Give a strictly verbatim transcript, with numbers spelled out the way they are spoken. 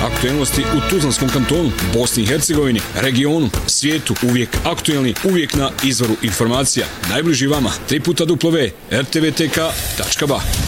aktuelnosti u Tuzlanskom kantonu, Bosni i Hercegovini, regionu, svijetu, uvijek aktuelni, uvijek na izvoru informacija. Najbliži vama, tri puta w r t v t k tačka b a.